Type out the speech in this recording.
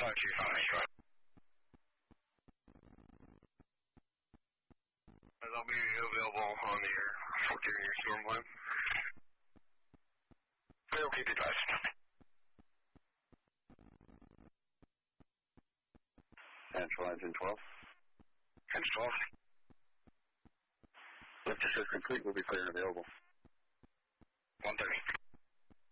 talk to you. I'll be available on your storm plan. We'll keep you advised. Central engine 12. Engine 12. Lift assist complete. We'll be clear and available. 130.